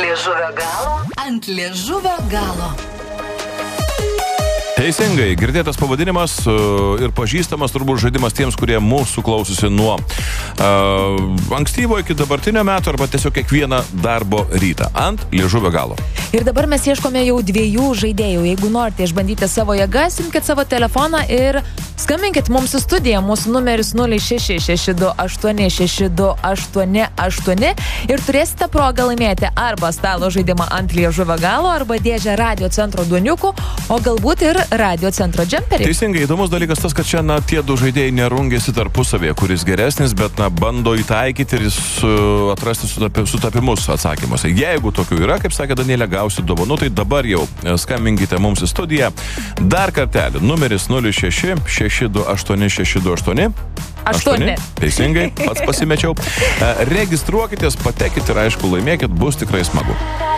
liežuvio galo. Ant liežuvio galo. Teisingai, girdėtas pavadinimas ir pažįstamas turbūt žaidimas tiems, kurie mūsų klausosi nuo ankstyvo iki dabartinio meto arba tiesiog kiekvieną darbo rytą. Ant liežuvio galo. Ir dabar mes ieškome jau 2 žaidėjų. Jeigu norite išbandyti savo jėgas, imkite savo telefoną ir skambinkit mums į studiją. Mūsų numeris 0662862888 ir turėsite progą laimėti arba stalo žaidimą ant liežuvio galo, arba dėžę Radio Centro duoniukų, o galbūt ir Radio Centro džemperį. Teisingai, įdomus dalykas tas, kad čia tie du žaidėjai nerungėsi tarpusavėje, kuris geresnis, bet bando įtaikyti ir atrasti sutapimus atsakymuose. Jeigu tokių yra, kaip sakė Danielė, gausi dovanų, tai dabar jau skambinkite mums į studiją. Dar kartelį, numeris 06628628. 8. Teisingai, pats pasimečiau. Registruokitės, patekit ir aišku laimėkit, bus tikrai smagu.